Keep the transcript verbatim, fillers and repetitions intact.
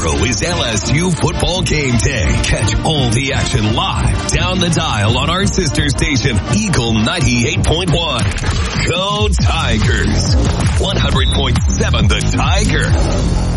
Tomorrow is L S U football game day. Catch all the action live down the dial on our sister station, Eagle ninety-eight point one. Go Tigers! one hundred point seven The Tiger.